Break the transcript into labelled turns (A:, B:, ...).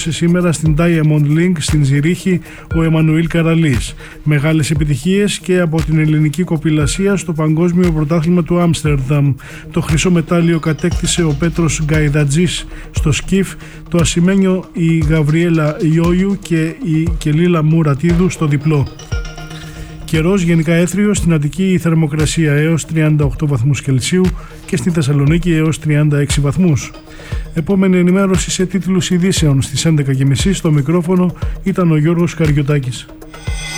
A: τελείωσε σήμερα στην Diamond League στην Ζηρίχη ο Εμμανουήλ Καραλής. Μεγάλες επιτυχίες και από την ελληνική κοπηλασία στο Παγκόσμιο Πρωτάθλημα του Άμστερνταμ. Το χρυσό μετάλλιο κατέκτησε ο Πέτρος Γκαϊδατζής στο σκιφ, το ασημένιο η Γαβριέλα Ιόιου και η Κελίλα Μουρατίδου στο διπλό. Καιρός γενικά έθριο, στην Αττική η θερμοκρασία έως 38 βαθμούς Κελσίου και στη Θεσσαλονίκη έως 36 βαθμούς. Επόμενη ενημέρωση σε τίτλους ειδήσεων στις 11.30 στο μικρόφωνο ήταν ο Γιώργος Καριωτάκης.